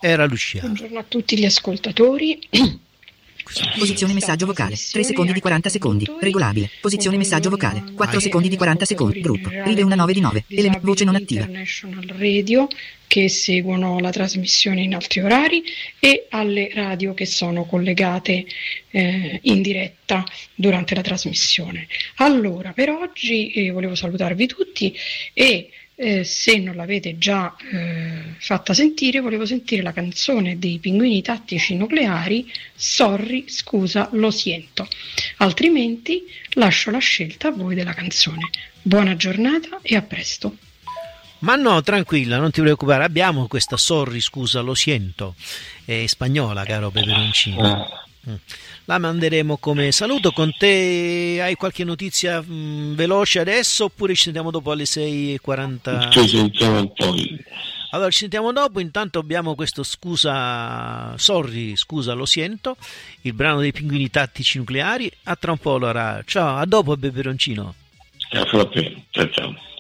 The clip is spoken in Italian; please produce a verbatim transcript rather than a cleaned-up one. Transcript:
era Lucia. Buongiorno a tutti gli ascoltatori. Posizione messaggio vocale, tre secondi di quaranta secondi, regolabile. Posizione messaggio vocale, quattro secondi di quaranta secondi, gruppo, Rive una nove di nove, Ele- voce non attiva. International Radio che seguono la trasmissione in altri orari e alle radio che sono collegate eh, in diretta durante la trasmissione. Allora, per oggi eh, volevo salutarvi tutti e Eh, se non l'avete già eh, fatta sentire, volevo sentire la canzone dei Pinguini Tattici Nucleari, Sorry, scusa, lo siento. Altrimenti lascio la scelta a voi della canzone. Buona giornata e a presto. Ma no, tranquilla, non ti preoccupare, abbiamo questa Sorry, scusa, lo siento. È spagnola, caro peperoncino. Mm. La manderemo come saluto. Con te hai qualche notizia mh, veloce adesso oppure ci sentiamo dopo alle sei e quaranta? Ci sentiamo poi. Allora ci sentiamo dopo. Intanto abbiamo questo scusa, sorry, scusa, lo sento, il brano dei Pinguini Tattici Nucleari. A tra un po' allora. Ciao, a dopo peperoncino. A fra te. Ciao ciao.